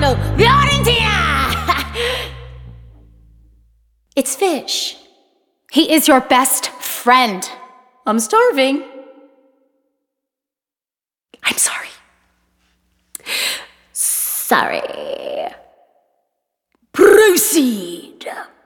Prego, Fiorentina! It's Fish. He is your best friend. I'm starving. I'm sorry. Sorry. Proceed.